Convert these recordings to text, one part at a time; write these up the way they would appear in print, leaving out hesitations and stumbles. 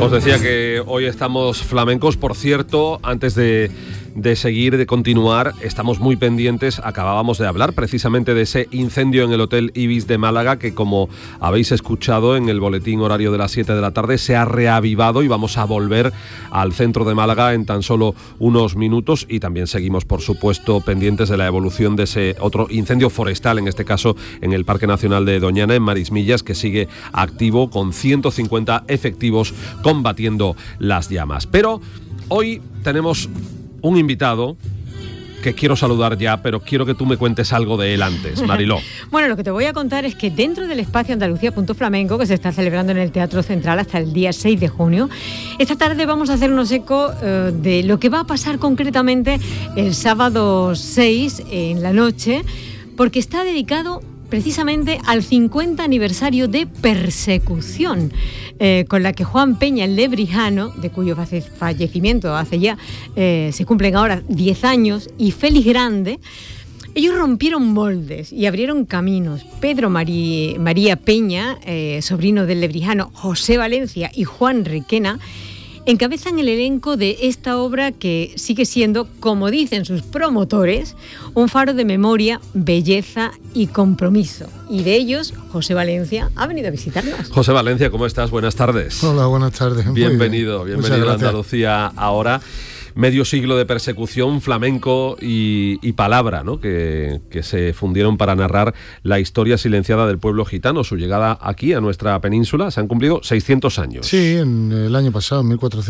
Os decía que hoy estamos flamencos. Por cierto, antes de seguir, de continuar, estamos muy pendientes. Acabábamos de hablar precisamente de ese incendio en el Hotel Ibis de Málaga, que, como habéis escuchado en el boletín horario de las 7 de la tarde, se ha reavivado y vamos a volver al centro de Málaga en tan solo unos minutos. Y también seguimos, por supuesto, pendientes de la evolución de ese otro incendio forestal, en este caso en el Parque Nacional de Doñana, en Marismillas, que sigue activo con 150 efectivos combatiendo las llamas. Pero hoy tenemos un invitado que quiero saludar ya, pero quiero que tú me cuentes algo de él antes, Mariló. Bueno, lo que te voy a contar es que dentro del espacio Andalucía Punto Flamenco, que se está celebrando en el Teatro Central hasta el día 6 de junio, esta tarde vamos a hacernos eco de lo que va a pasar concretamente el sábado 6 en la noche, porque está dedicado precisamente al 50 aniversario de Persecución, con la que Juan Peña, el lebrijano, de cuyo fallecimiento hace ya, se cumplen ahora 10 años, y Félix Grande, ellos rompieron moldes y abrieron caminos. Pedro María Peña, sobrino del lebrijano José Valencia, y Juan Requena, encabezan el elenco de esta obra que sigue siendo, como dicen sus promotores, un faro de memoria, belleza y compromiso. Y de ellos, José Valencia ha venido a visitarnos. José Valencia, ¿cómo estás? Buenas tardes. Hola, buenas tardes. Bienvenido a Andalucía ahora. Medio siglo de persecución, flamenco y palabra, ¿no? que se fundieron para narrar la historia silenciada del pueblo gitano. Su llegada aquí, a nuestra península, se han cumplido 600 años. Sí, en el año pasado,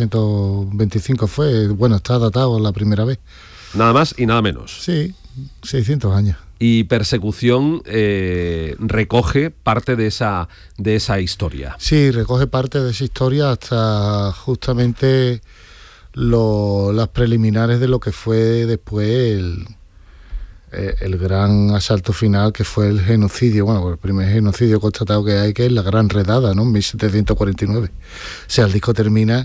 1425 fue. Bueno, está datado la primera vez. Nada más y nada menos. Sí, 600 años. Y Persecución recoge parte de esa historia. Sí, recoge parte de esa historia hasta justamente las preliminares de lo que fue después el gran asalto final, que fue el genocidio, bueno, el primer genocidio constatado que hay, que es la Gran Redada, ¿no? En 1749. O sea, el disco termina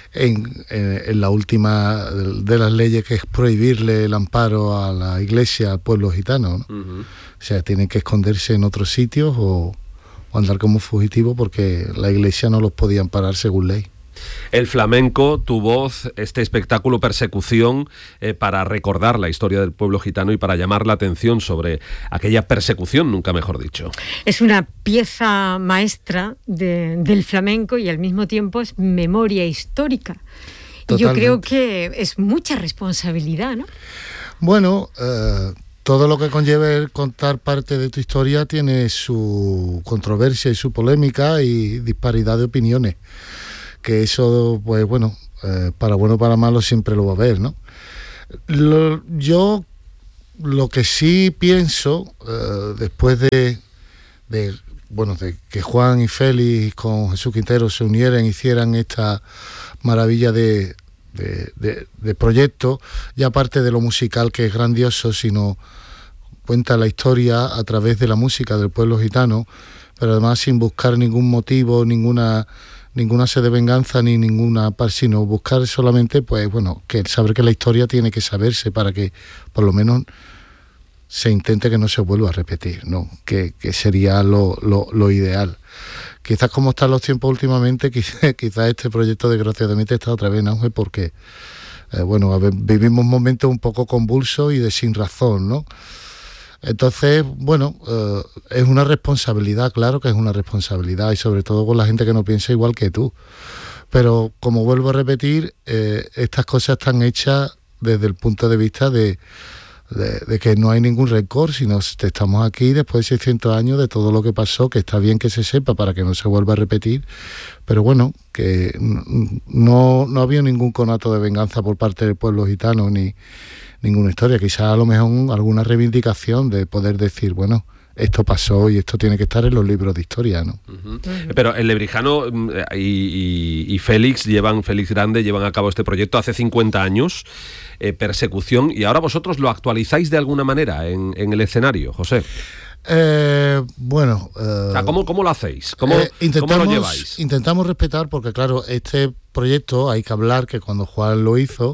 en la última de las leyes, que es prohibirle el amparo a la iglesia, al pueblo gitano, ¿no? Uh-huh. O sea, tienen que esconderse en otros sitios o andar como fugitivos, porque la iglesia no los podía amparar según ley. El flamenco, tu voz, este espectáculo Persecución, para recordar la historia del pueblo gitano y para llamar la atención sobre aquella persecución, nunca mejor dicho. Es una pieza maestra del flamenco y al mismo tiempo es memoria histórica. Totalmente. Y yo creo que es mucha responsabilidad, ¿no? Bueno, todo lo que conlleve el contar parte de tu historia tiene su controversia y su polémica y disparidad de opiniones. Que eso, pues bueno, para bueno o para malo siempre lo va a haber, ¿no? Yo lo que sí pienso, después de que Juan y Félix con Jesús Quintero se unieran, hicieran esta maravilla de proyecto, ya aparte de lo musical, que es grandioso, sino cuenta la historia a través de la música del pueblo gitano, pero además sin buscar ningún motivo, ninguna sed de venganza ni ninguna sino buscar solamente, pues bueno, que saber que la historia tiene que saberse para que por lo menos se intente que no se vuelva a repetir, ¿no? Que sería lo ideal. Quizás como están los tiempos últimamente, quizás este proyecto desgraciadamente está otra vez en auge porque vivimos momentos un poco convulsos y de sin razón, ¿no? Entonces, bueno, es una responsabilidad, claro que es una responsabilidad, y sobre todo con la gente que no piensa igual que tú. Pero, como vuelvo a repetir, estas cosas están hechas desde el punto de vista de que no hay ningún rencor, sino que estamos aquí después de 600 años de todo lo que pasó, que está bien que se sepa para que no se vuelva a repetir, pero bueno, que no había ningún conato de venganza por parte del pueblo gitano, ni ninguna historia. Quizás a lo mejor alguna reivindicación de poder decir, bueno, esto pasó y esto tiene que estar en los libros de historia, ¿no? Uh-huh. Uh-huh. Pero el lebrijano y Félix Grande llevan a cabo este proyecto hace 50 años, Persecución, y ahora vosotros lo actualizáis de alguna manera en el escenario, José. ¿Cómo lo hacéis? ¿Cómo lo lleváis? Intentamos respetar, porque claro, este proyecto hay que hablar que cuando Juan lo hizo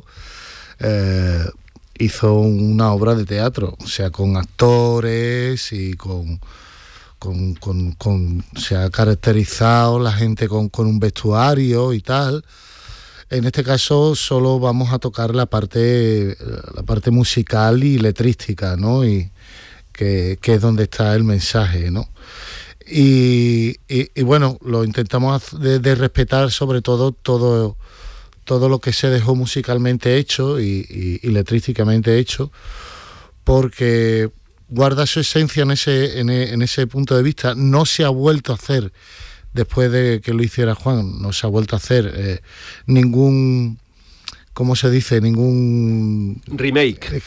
una obra de teatro, o sea, con actores y con se ha caracterizado la gente con un vestuario y tal. En este caso solo vamos a tocar la parte musical y letrística, ¿no? Y que es donde está el mensaje, ¿no? Y bueno, lo intentamos de respetar sobre todo lo que se dejó musicalmente hecho y letrísticamente hecho, porque guarda su esencia en ese punto de vista. No se ha vuelto a hacer, después de que lo hiciera Juan, no se ha vuelto a hacer ningún, ¿cómo se dice? Ningún remake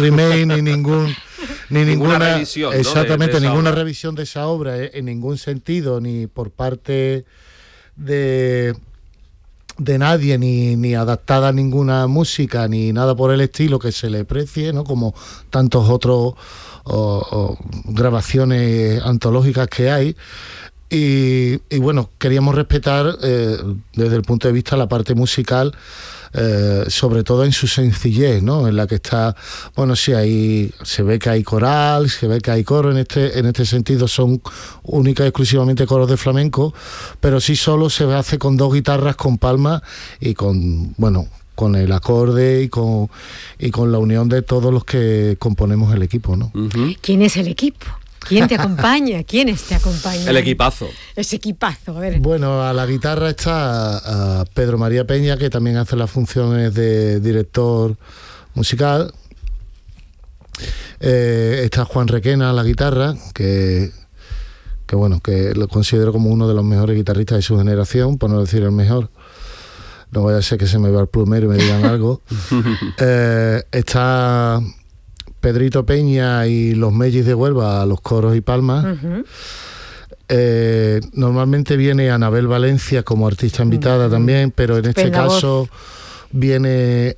ni ninguna revisión, ¿no? Exactamente, de ninguna obra. Revisión de esa obra, en ningún sentido, ni por parte de nadie, ni adaptada a ninguna música, ni nada por el estilo que se le precie, ¿no? Como tantos otros grabaciones antológicas que hay. Y bueno, queríamos respetar desde el punto de vista la parte musical, sobre todo en su sencillez, ¿no? En la que está, bueno, sí, se ve que hay coral, se ve que hay coro. En este sentido son únicas y exclusivamente coros de flamenco, pero sí solo se hace con 2 guitarras con palmas y con el acorde y con la unión de todos los que componemos el equipo, ¿no? Uh-huh. ¿Quién es el equipo? ¿Quién te acompaña? ¿Quiénes te acompañan? El equipazo. Ese equipazo, a ver. Bueno, a la guitarra está Pedro María Peña, que también hace las funciones de director musical. Está Juan Requena a la guitarra, que lo considero como uno de los mejores guitarristas de su generación, por no decir el mejor. No vaya a ser que se me vea el plumero y me digan algo. Está Pedrito Peña y los Mellis de Huelva a los coros y palmas. Uh-huh. Normalmente viene Anabel Valencia como artista invitada también, pero en este caso viene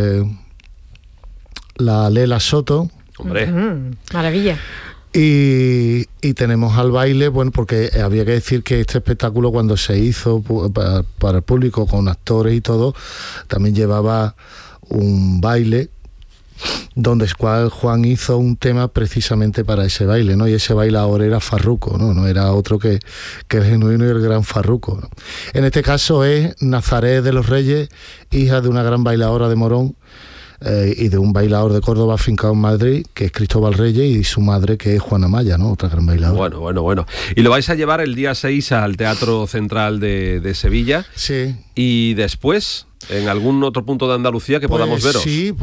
la Lela Soto. Hombre. Uh-huh. Maravilla. Y tenemos al baile, bueno, porque había que decir que este espectáculo, cuando se hizo para el público con actores y todo, también llevaba un baile donde Juan hizo un tema precisamente para ese baile, ¿no? Y ese bailador era Farruco, no era otro que el genuino y el gran Farruco, ¿no? En este caso es Nazaret de los Reyes, hija de una gran bailadora de Morón, y de un bailador de Córdoba afincado en Madrid, que es Cristóbal Reyes, y su madre, que es Juana Maya, ¿no? Otra gran bailadora. Bueno. Y lo vais a llevar el día 6 al Teatro Central de Sevilla. Sí. Y después, en algún otro punto de Andalucía que podamos veros. Sí,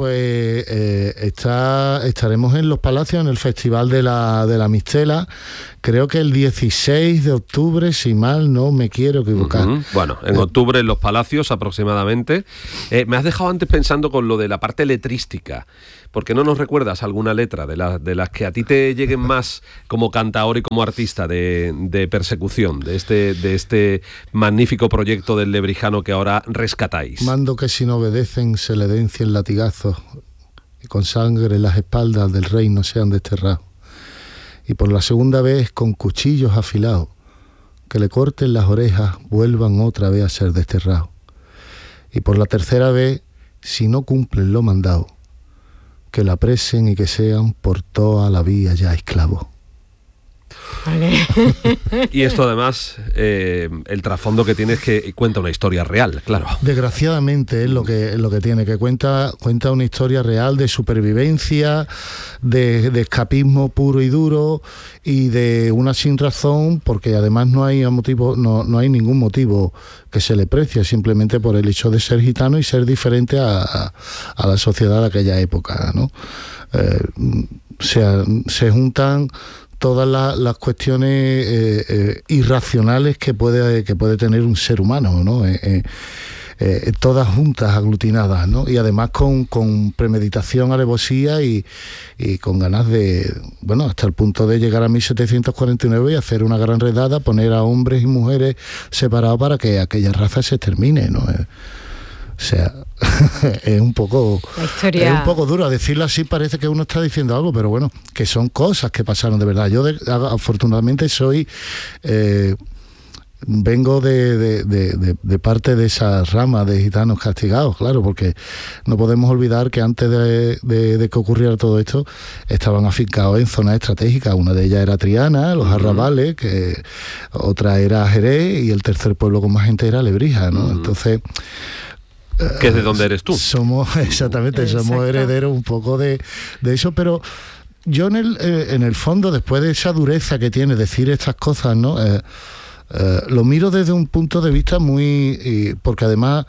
estaremos en Los Palacios, en el Festival de la Mistela, creo que el 16 de octubre, si mal no me quiero equivocar. Uh-huh. Bueno, en octubre en Los Palacios aproximadamente. Me has dejado antes pensando con lo de la parte letrística. ¿Por qué no nos recuerdas alguna letra de las que a ti te lleguen más como cantaor y como artista de Persecución, de este magnífico proyecto del Lebrijano que ahora rescatáis? Mando que si no obedecen se le den 100 latigazos y con sangre las espaldas del rey no sean desterrados. Y por la segunda vez con cuchillos afilados que le corten las orejas vuelvan otra vez a ser desterrados. Y por la tercera vez, si no cumplen lo mandado, que la presen y que sean por toda la vida ya esclavos. Vale. Y esto además, el trasfondo que tiene es que cuenta una historia real, claro. Desgraciadamente es lo que tiene, que cuenta una historia real de supervivencia, de escapismo puro y duro y de una sinrazón, porque además no hay ningún motivo que se le precie, simplemente por el hecho de ser gitano y ser diferente a la sociedad de aquella época, ¿no? Se juntan todas las cuestiones irracionales que puede tener un ser humano, ¿no? Todas juntas, aglutinadas, ¿no? Y además con premeditación, alevosía y con ganas de, bueno, hasta el punto de llegar a 1749 y hacer una gran redada, poner a hombres y mujeres separados para que aquella raza se termine, ¿no? O sea, es un poco duro decirlo así, parece que uno está diciendo algo, pero bueno, que son cosas que pasaron de verdad. Yo afortunadamente soy vengo de parte de esa rama de gitanos castigados, claro, porque no podemos olvidar que antes de que ocurriera todo esto estaban afincados en zonas estratégicas. Una de ellas era Triana, los Arrabales, que otra era Jerez, y el tercer pueblo con más gente era Lebrija, ¿no? Entonces, ¿qué es de dónde eres tú? Somos herederos un poco de eso, pero yo en el fondo, después de esa dureza que tiene decir estas cosas, ¿no? Lo miro desde un punto de vista porque además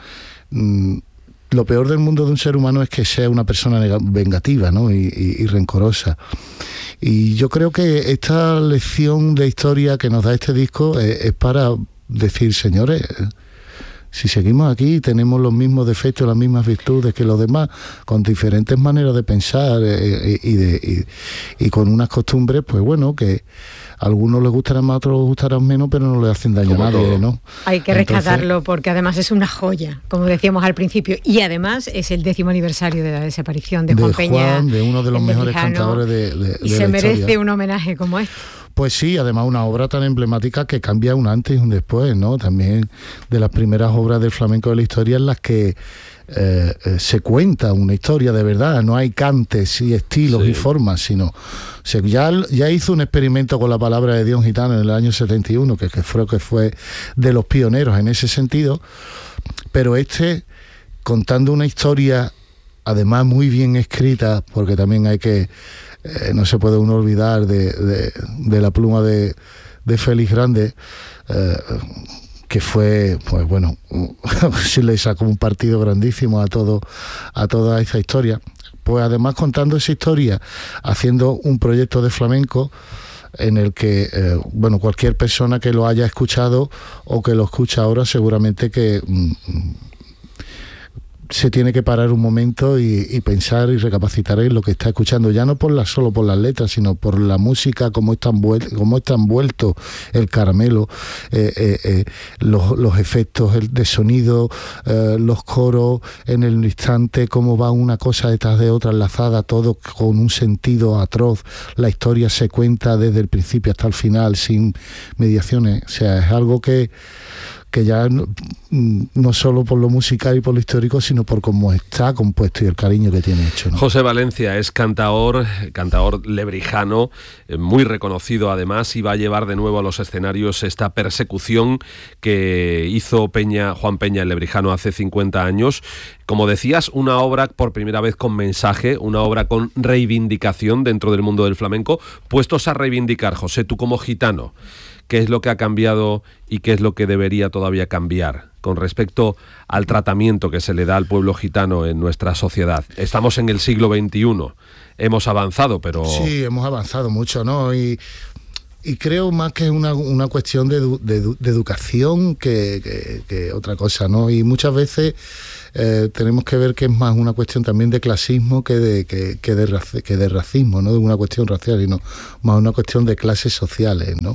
lo peor del mundo de un ser humano es que sea una persona vengativa, ¿no? y rencorosa. Y yo creo que esta lección de historia que nos da este disco es para decir, señores, si seguimos aquí tenemos los mismos defectos, las mismas virtudes que los demás, con diferentes maneras de pensar y con unas costumbres, pues bueno, que a algunos les gustarán más, a otros les gustarán menos, pero no le hacen daño a nadie, ¿no? Hay que rescatarlo porque además es una joya, como decíamos al principio, y además es el 10º aniversario de la desaparición de Juan Peña, de uno de los mejores cantadores de y se merece un homenaje como este. Pues sí, además una obra tan emblemática que cambia un antes y un después, ¿no? También de las primeras obras del flamenco de la historia en las que se cuenta una historia de verdad, no hay cantes y estilos y formas, sino ya hizo un experimento con la palabra de Dios gitano en el año 71, que fue de los pioneros en ese sentido, pero contando una historia además muy bien escrita, porque también hay que no se puede uno olvidar de la pluma de Félix Grande, que fue, pues bueno, sí le sacó un partido grandísimo a toda esa historia. Pues además contando esa historia, haciendo un proyecto de flamenco en el que, cualquier persona que lo haya escuchado o que lo escucha ahora seguramente que se tiene que parar un momento y pensar y recapacitar en lo que está escuchando, ya no solo por las letras, sino por la música, cómo está envuelto el caramelo, los efectos de sonido, los coros en el instante, cómo va una cosa detrás de otra enlazada, todo con un sentido atroz. La historia se cuenta desde el principio hasta el final sin mediaciones. O sea, es algo que ya no solo por lo musical y por lo histórico, sino por cómo está compuesto y el cariño que tiene hecho, ¿no? José Valencia es cantador lebrijano, muy reconocido además, y va a llevar de nuevo a los escenarios esta persecución que hizo Juan Peña el lebrijano hace 50 años. Como decías, una obra por primera vez con mensaje, una obra con reivindicación dentro del mundo del flamenco. Puestos a reivindicar, José, tú como gitano, ¿qué es lo que ha cambiado y qué es lo que debería todavía cambiar con respecto al tratamiento que se le da al pueblo gitano en nuestra sociedad? Estamos en el siglo XXI, hemos avanzado, pero... Sí, hemos avanzado mucho, ¿no? Y creo más que es una cuestión de educación que otra cosa, ¿no? Y muchas veces tenemos que ver que es más una cuestión también de clasismo que de racismo, ¿no? De una cuestión racial, y no más una cuestión de clases sociales, ¿no?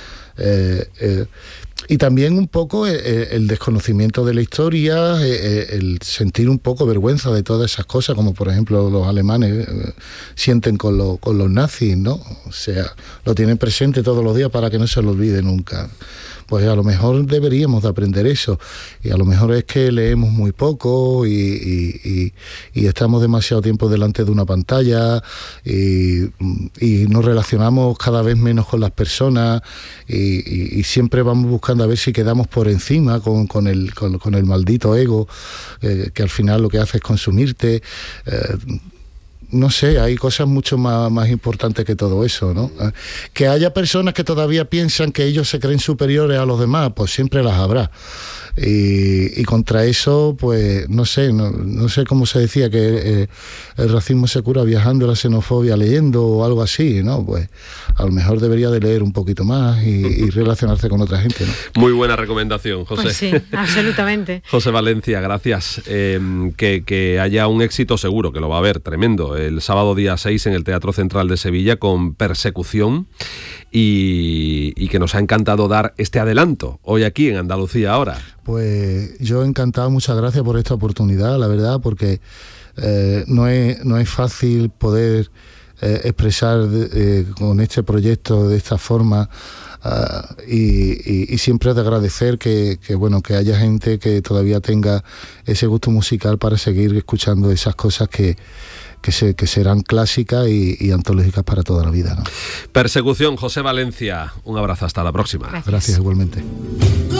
Y también un poco el desconocimiento de la historia, el sentir un poco vergüenza de todas esas cosas, como por ejemplo los alemanes sienten con los nazis, ¿no? O sea, lo tienen presente todos los días para que no se lo olvide nunca. Pues a lo mejor deberíamos de aprender eso, y a lo mejor es que leemos muy poco y estamos demasiado tiempo delante de una pantalla y nos relacionamos cada vez menos con las personas y siempre vamos buscando a ver si quedamos por encima con el maldito ego, que al final lo que hace es consumirte. No sé, hay cosas mucho más importantes que todo eso, ¿no? Que haya personas que todavía piensan que ellos se creen superiores a los demás, pues siempre las habrá. Y contra eso, pues no sé cómo se decía que el racismo se cura viajando, la xenofobia leyendo o algo así, ¿no? Pues a lo mejor debería de leer un poquito más y relacionarse con otra gente, ¿no? Muy buena recomendación, José. Pues sí, absolutamente. José Valencia, gracias. Que haya un éxito seguro, que lo va a haber, tremendo, el sábado día 6 en el Teatro Central de Sevilla con Persecución, y que nos ha encantado dar este adelanto hoy aquí en Andalucía Ahora. Pues yo encantado, muchas gracias por esta oportunidad, la verdad, porque no es fácil poder expresar con este proyecto de esta forma y siempre de agradecer que haya gente que todavía tenga ese gusto musical para seguir escuchando esas cosas que serán clásicas y antológicas para toda la vida, ¿no? Persecución, José Valencia, un abrazo, hasta la próxima. Gracias igualmente.